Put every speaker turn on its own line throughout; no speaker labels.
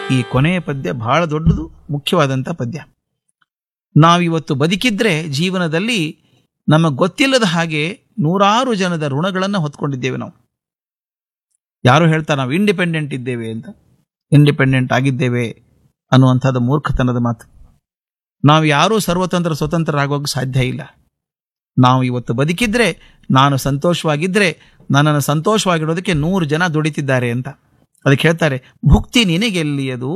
ಈ ಕೊನೆಯ ಪದ್ಯ ಬಹಳ ದೊಡ್ಡದು, ಮುಖ್ಯವಾದಂಥ ಪದ್ಯ. ನಾವಿವತ್ತು ಬದುಕಿದ್ರೆ ಜೀವನದಲ್ಲಿ ನಮಗೆ ಗೊತ್ತಿಲ್ಲದ ಹಾಗೆ ನೂರಾರು ಜನದ ಋಣಗಳನ್ನು ಹೊತ್ಕೊಂಡಿದ್ದೇವೆ ನಾವು. ಯಾರು ಹೇಳ್ತಾರೆ ನಾವು ಇಂಡಿಪೆಂಡೆಂಟ್ ಇದ್ದೇವೆ ಅಂತ. ಇಂಡಿಪೆಂಡೆಂಟ್ ಆಗಿದ್ದೇವೆ ಅನ್ನುವಂಥದ್ದು ಮೂರ್ಖತನದ ಮಾತು. ನಾವು ಯಾರೂ ಸರ್ವತಂತ್ರ ಸ್ವತಂತ್ರರಾಗೋಕ್ಕೆ ಸಾಧ್ಯ ಇಲ್ಲ. ನಾವು ಇವತ್ತು ಬದುಕಿದ್ರೆ, ನಾನು ಸಂತೋಷವಾಗಿದ್ದರೆ ನನ್ನನ್ನು ಸಂತೋಷವಾಗಿಡೋದಕ್ಕೆ 100 ಜನ ದುಡಿತಿದ್ದಾರೆ ಅಂತ. ಅದಕ್ಕೆ ಹೇಳ್ತಾರೆ, ಭುಕ್ತಿ ನಿನಗೆಲ್ಲಿಯದು,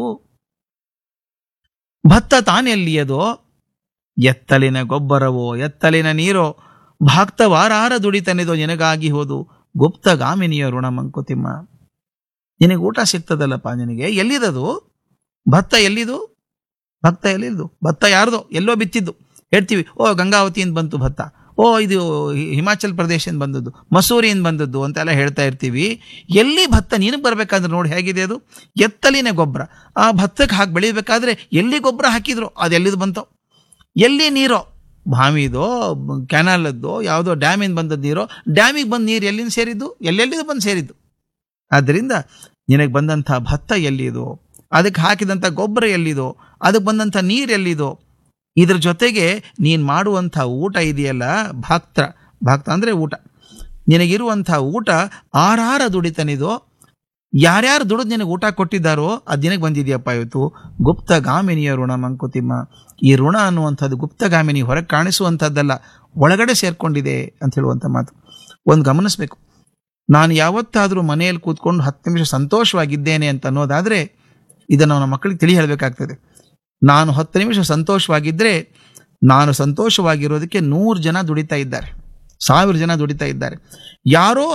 ಭತ್ತ ತಾನೆಲ್ಲಿಯದೋ, ಎತ್ತಲಿನ ಗೊಬ್ಬರವೋ ಎತ್ತಲಿನ ನೀರೋ, ಭಾಕ್ತವಾರಾರ ದುಡಿತನೆದೋ ನಿನಗಾಗಿ ಹೋದು ಗುಪ್ತಗಾಮಿನಿಯ ಋಣ ಮಂಕುತಿಮ್ಮ. ನಿನಗೆ ಊಟ ಸಿಗ್ತದಲ್ಲಪ್ಪ, ನಿನಗೆ ಎಲ್ಲಿದದು ಭತ್ತ? ಎಲ್ಲಿದು ಭತ್ತ? ಎಲ್ಲಿದ್ದು ಭತ್ತ? ಯಾರ್ದೋ ಎಲ್ಲೋ ಬಿತ್ತಿದ್ದು. ಹೇಳ್ತೀವಿ, ಓ ಗಂಗಾವತಿಯಿಂದ ಬಂತು ಭತ್ತ, ಓ ಇದು ಹಿಮಾಚಲ್ ಪ್ರದೇಶದಿಂದ ಬಂದದ್ದು, ಮಸೂರಿಯಿಂದ ಬಂದದ್ದು ಅಂತೆಲ್ಲ ಹೇಳ್ತಾ ಇರ್ತೀವಿ. ಎಲ್ಲಿ ಭತ್ತ? ನಿನಗೆ ಬರಬೇಕಾದ್ರೆ ನೋಡಿ ಹೇಗಿದೆ ಅದು. ಎತ್ತಲಿನ ಗೊಬ್ಬರ, ಆ ಭತ್ತಕ್ಕೆ ಹಾಕಿ ಬೆಳಿಬೇಕಾದ್ರೆ ಎಲ್ಲಿ ಗೊಬ್ಬರ ಹಾಕಿದ್ರು ಅದೆಲ್ಲಿದು ಬಂತೋ. ಎಲ್ಲಿ ನೀರೋ, ಬಾವಿದೋ ಕ್ಯಾನಲದ್ದೋ ಯಾವುದೋ ಡ್ಯಾಮಿಂದ ಬಂದದ್ದು ನೀರೋ, ಡ್ಯಾಮಿಗೆ ಬಂದ ನೀರು ಎಲ್ಲಿಂದ ಸೇರಿದ್ದು, ಎಲ್ಲೆಲ್ಲಿದು ಬಂದು ಸೇರಿದ್ದು. ಆದ್ದರಿಂದ ನಿನಗೆ ಬಂದಂಥ ಭತ್ತ ಎಲ್ಲಿದೋ, ಅದಕ್ಕೆ ಹಾಕಿದಂಥ ಗೊಬ್ಬರ ಎಲ್ಲಿದೋ, ಅದಕ್ಕೆ ಬಂದಂಥ ನೀರು ಎಲ್ಲಿದೋ, ಇದ್ರ ಜೊತೆಗೆ ನೀನು ಮಾಡುವಂಥ ಊಟ ಇದೆಯಲ್ಲ, ಭಾಕ್ತ ಅಂದರೆ ಊಟ, ನಿನಗಿರುವಂಥ ಊಟ ಆರಾರ ದುಡಿತನಿದೋ, ಯಾರ್ಯಾರು ದುಡಿದು ನಿನಗೆ ಊಟ ಕೊಟ್ಟಿದ್ದಾರೋ ಅದು ನಿನಗೆ ಬಂದಿದೆಯಪ್ಪ ಇವತ್ತು. ಗುಪ್ತಗಾಮಿನಿಯ ಋಣ ಮಂಕುತಿಮ್ಮ. ಈ ಋಣ ಅನ್ನುವಂಥದ್ದು ಗುಪ್ತಗಾಮಿನಿ, ಹೊರಗೆ ಕಾಣಿಸುವಂಥದ್ದಲ್ಲ, ಒಳಗಡೆ ಸೇರ್ಕೊಂಡಿದೆ ಅಂತ ಹೇಳುವಂಥ ಮಾತು ಒಂದು ಗಮನಿಸಬೇಕು. ನಾನು ಯಾವತ್ತಾದರೂ ಮನೆಯಲ್ಲಿ ಕೂತ್ಕೊಂಡು 10 ನಿಮಿಷ ಸಂತೋಷವಾಗಿದ್ದೇನೆ ಅಂತ ಅನ್ನೋದಾದರೆ ಇದನ್ನು ನಮ್ಮ ಮಕ್ಕಳಿಗೆ ತಿಳಿ ಹೇಳಬೇಕಾಗ್ತದೆ. ನಾನು 10 ನಿಮಿಷ ಸಂತೋಷವಾಗಿದ್ದರೆ, ನಾನು ಸಂತೋಷವಾಗಿರೋದಕ್ಕೆ 100 ಜನ ದುಡಿತಾ ಇದ್ದಾರೆ, 1000 ಜನ ದುಡಿತಾ ಇದ್ದಾರೆ. ಯಾರೋ